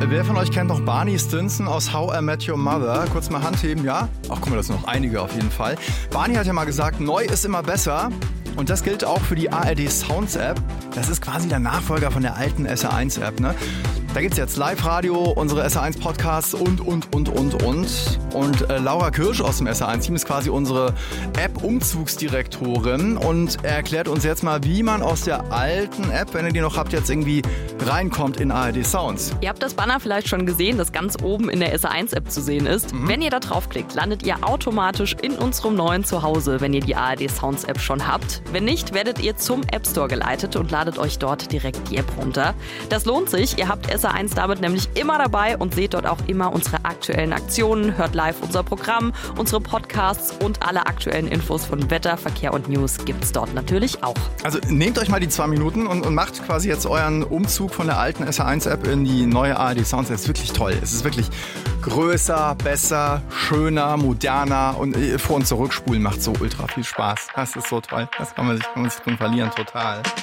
Wer von euch kennt noch Barney Stinson aus How I Met Your Mother? Kurz mal Hand heben, ja? Ach, guck mal, das sind noch einige auf jeden Fall. Barney hat ja mal gesagt, neu ist immer besser. Und das gilt auch für die ARD Sounds App. Das ist quasi der Nachfolger von der alten SR1 App, ne? Da gibt's jetzt Live-Radio, unsere SR1 Podcasts und. Und Laura Kirsch aus dem SR1-Team ist quasi unsere App-Umzugsdirektorin und erklärt uns jetzt mal, wie man aus der alten App, wenn ihr die noch habt, jetzt irgendwie reinkommt in ARD Sounds. Ihr habt das Banner vielleicht schon gesehen, das ganz oben in der SR1-App zu sehen ist. Wenn ihr da draufklickt, landet ihr automatisch in unserem neuen Zuhause, wenn ihr die ARD Sounds App schon habt. Wenn nicht, werdet ihr zum App Store geleitet und ladet euch dort direkt die App runter. Das lohnt sich, ihr habt SR1 damit nämlich immer dabei und seht dort auch immer unsere aktuellen Aktionen, hört live unser Programm, unsere Podcasts und alle aktuellen Infos von Wetter, Verkehr und News gibt's dort natürlich auch. Also nehmt euch mal die 2 Minuten und macht quasi jetzt euren Umzug von der alten SR1-App in die neue ARD Sounds. Das ist wirklich toll. Es ist wirklich größer, besser, schöner, moderner und vor- und zurückspulen macht so ultra viel Spaß. Das ist so toll. Das kann man sich drin verlieren, total.